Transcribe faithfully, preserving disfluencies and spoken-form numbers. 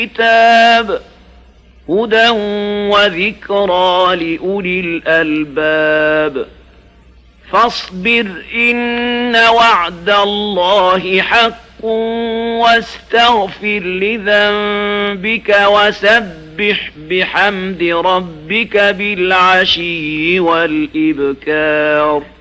الكتاب هدى وذكرى لأولي الألباب فاصبر إن وعد الله حق واستغفر لذنبك وسبح بحمد ربك بالعشي والإبكار.